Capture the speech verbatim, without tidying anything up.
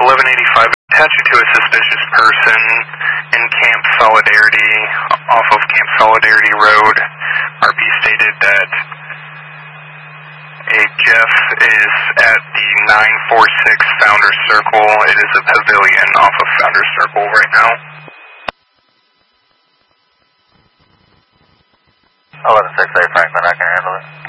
eleven eighty-five, attach you to a suspicious person in Camp Solidarity, off of Camp Solidarity Road. R P stated that a Jeff is at the nine four six Founder Circle. It is a pavilion off of Founder Circle right now. eleven six eight Franklin, I can handle it.